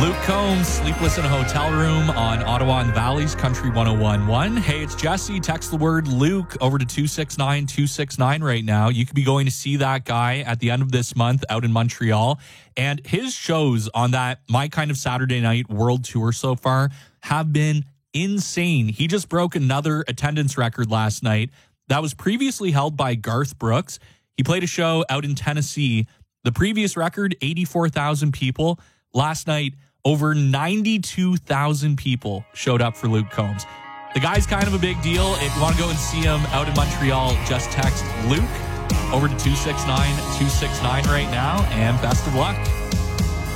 Luke Combs, Sleepless in a Hotel Room on Ottawa and Valley's Country 101.1. Hey, it's Jesse. Text the word Luke over to 269-269 right now. You could be going to see that guy at the end of this month out in Montreal. And his shows on that My Kind of Saturday Night World Tour so far have been insane. He just broke another attendance record last night that was previously held by Garth Brooks. He played a show out in Tennessee. The previous record, 84,000 people. Last night, over 92,000 people showed up for Luke Combs. The guy's kind of a big deal. If you want to go and see him out in Montreal, just text Luke over to 269-269 right now, and best of luck.